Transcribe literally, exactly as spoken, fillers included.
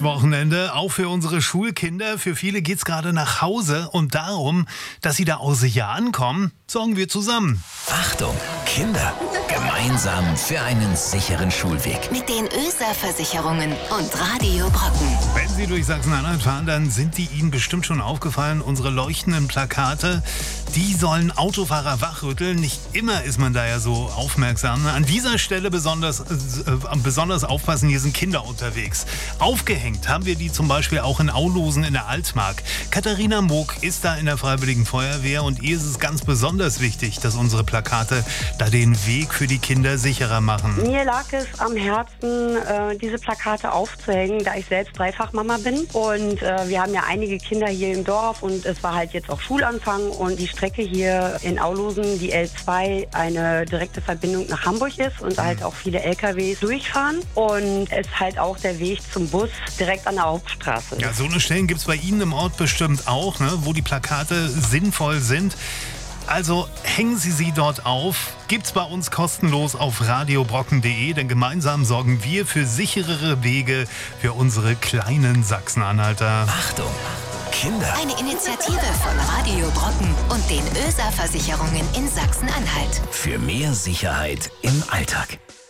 Pfingstwochenende, auch für unsere Schulkinder. Für viele geht's gerade nach Hause und darum, dass sie da auch sicher ankommen, sorgen wir zusammen. Achtung, Kinder, gemeinsam für einen sicheren Schulweg. Mit den ÖSA-Versicherungen und Radio Brocken. Wenn Sie durch Sachsen-Anhalt fahren, dann sind die Ihnen bestimmt schon aufgefallen. Unsere leuchtenden Plakate, die sollen Autofahrer wachrütteln. Nicht immer ist man da ja so aufmerksam. An dieser Stelle besonders, äh, besonders aufpassen, hier sind Kinder unterwegs. Aufgehängt haben wir die zum Beispiel auch in Aulosen in der Altmark. Katharina Moog ist da in der Freiwilligen Feuerwehr und ihr ist es ganz besonders wichtig, dass unsere Plakate da den Weg für die Kinder sicherer machen. Mir lag es am Herzen, äh, diese Plakate aufzuhängen, da ich selbst Dreifachmama bin. Und äh, wir haben ja einige Kinder hier im Dorf und es war halt jetzt auch Schulanfang und die Strecke hier in Aulosen, die L zwei, eine direkte Verbindung nach Hamburg ist und halt auch viele L K Ws durchfahren und es halt auch der Weg zum Bus direkt an der Hauptstraße ist. Ja, so eine Stellen gibt es bei Ihnen im Ort bestimmt auch, ne, wo die Plakate sinnvoll sind. Also hängen Sie sie dort auf, gibt's bei uns kostenlos auf radiobrocken punkt de, denn gemeinsam sorgen wir für sicherere Wege für unsere kleinen Sachsen-Anhalter. Achtung, Kinder. Eine Initiative von Radio Brocken und den ÖSA-Versicherungen in Sachsen-Anhalt. Für mehr Sicherheit im Alltag.